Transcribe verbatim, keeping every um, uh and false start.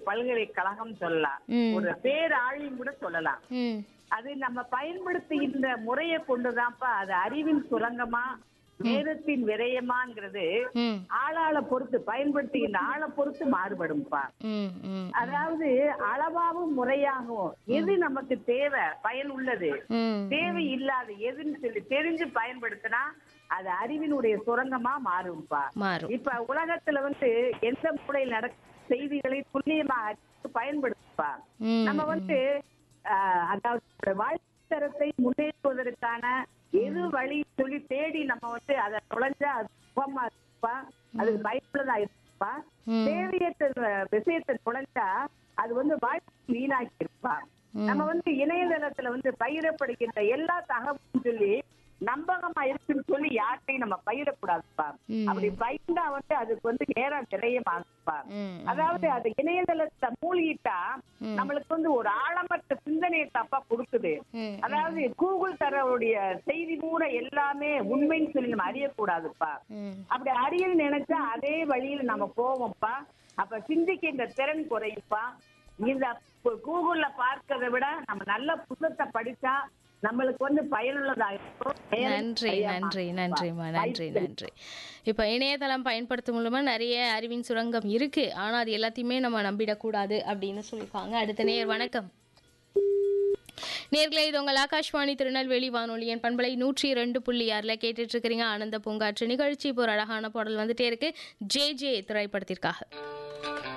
பல்கலைக்கழகம் சொல்லலாம், ம் ஒரு பேராழியும் கூட சொல்லலாம். ம் அது நம்ம பயன்படுத்துகின்ற முறையை கொண்டுதான்ப்பா அது அறிவின் சுரங்கமா நேரத்தின் விரயமாங்கிறது ம் ஆளாள பொறுத்து பயன்படுத்துகின்ற ஆளை பொறுத்து மாறுபடும்பா. ம் ம் அதாவது அளவாகவும் முறையாகவும் எது நமக்கு தேவை பயனுள்ளது ம் தேவை இல்லாத எதுன்னு சொல்லி தெரிஞ்சு பயன்படுத்தினா அது அறிவினுடைய சுரங்கமா மாறும்பா. மாறும். இப்ப உலகத்துல வந்து எந்த மூலையில் நடக்கும் செய்திகளை துல்லியமாக பயன்படுத்துப்பா. ம் நம்ம வந்து ஆஹ் அதாவது வாழ்க்கை தரத்தை முன்னேற்றுவதற்கான எது வழி சொல்லி தேடி நம்ம வந்து அதை நுழைஞ்சா அது சுகமா இருப்பா, அதுக்கு பயனுள்ளதா இருப்பா. ம் தேவையற்ற விஷயத்தை நுழைஞ்சா அது வந்து வாழ்க்கை வீணாக்கி இருப்பா. நம்ம வந்து இணையதளத்துல வந்து பயிரப்படுகின்ற எல்லா தகவலும் சொல்லி நம்பகமா இருக்குன்னு சொல்லி யார்ட்டையும் நம்ம பயிரக்கூடாதுப்பா. ம் அப்படி பயிர்ந்தா வந்து அதுக்கு வந்து நேரம் விரயமாகுப்பா. ம் அதாவது அது இணையதளத்தை மூழ்கிட்டா ம் நம்மளுக்கு வந்து ஒரு ஆழமற்ற சிந்தனையை தப்பா கொடுக்குது. ம் அதாவது கூகுள் தரவுடைய செய்தி கூட எல்லாமே உண்மைன்னு சொல்லி நம்ம அறியக்கூடாதுப்பா. ம் அப்படி அறியன்னு நினைச்சா அதே வழியில நம்ம போவோம்ப்பா. அப்ப சிந்திக்கின்ற திறன் குறையுப்பா. இந்த கூகுள்ல பார்க்கறதை விட நம்ம நல்ல புத்தகத்தை படிச்சா நம்மளுக்கு வந்து பயனுள்ளதா இருக்கும். நன்றி நன்றி நன்றிம்மா நன்றி நன்றி. இப்போ இணையதளம் பயன்படுத்தும் மூலமா நிறைய அறிவின் சுரங்கம் இருக்கு, ஆனா அது எல்லாத்தையுமே நம்ம நம்பிடக்கூடாது அப்படின்னு சொல்லியிருக்காங்க. அடுத்த நேயர் வணக்கம். நேர்களே, இது உங்கள் ஆகாஷ்வாணி திருநெல்வேலி வானொலியின் பண்பலை நூற்றி இரண்டு புள்ளி ஆறுல கேட்டுட்டு இருக்கிறீங்க ஆனந்த பூங்காற்று நிகழ்ச்சி. இப்போ ஒரு அழகான பாடல் வந்துட்டே இருக்கு, ஜே ஜே திரைப்படத்திற்காக.